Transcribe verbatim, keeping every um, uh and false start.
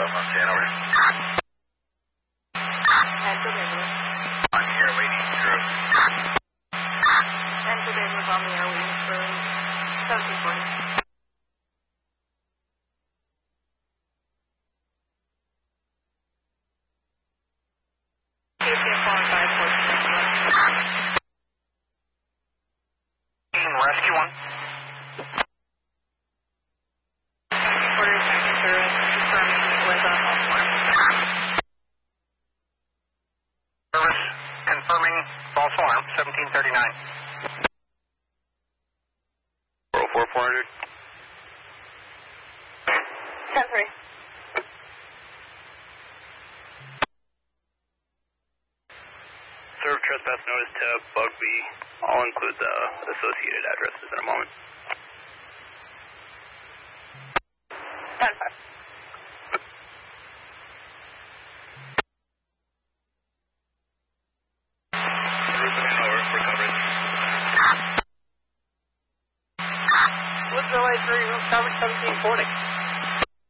ten over. On the air waiting for Pennsylvania was on the air waiting for seventeen forty. Rescue one. Order second service confirming was on all form. Service confirming false alarm, seventeen thirty-nine. four oh four, four hundred. ten three. Serve trespass notice to Bugby. I'll include the associated addresses in a moment. ten five. Over for coverage. What's the light three room coverage seventeen forty?